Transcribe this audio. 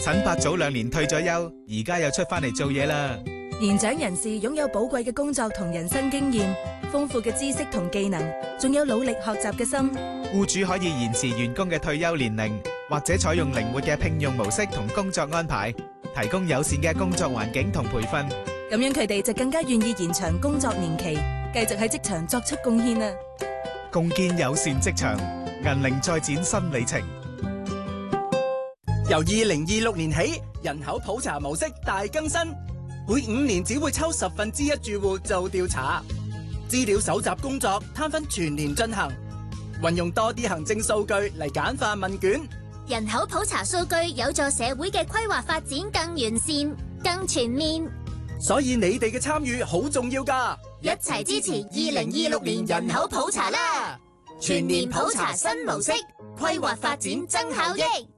陳伯早2年退咗休，而家又出翻嚟做嘢啦。 年長人士擁有寶貴嘅工作同人生經驗，豐富嘅知識同技能，仲有努力學習嘅心。 僱主可以延遲員工嘅退休年齡，或者採用靈活嘅聘用模式同工作安排，提供友善嘅工作環境同培訓。 咁樣佢哋就更加願意延長工作年期，繼續喺職場作出貢獻啊！ 共建友善職場，銀齡再展新里程。 由2026年起，人口普查模式大更新，每5年只會抽1/10住戶做調查，資料搜集工作攤分全年進行，運用多啲行政數據嚟簡化問卷。 人口普查數據有助社會嘅規劃發展更完善、更全面。 所以你哋嘅參與好重要㗎， 一齊支持2026年人口普查啦！全年普查新模式，規劃發展增效益。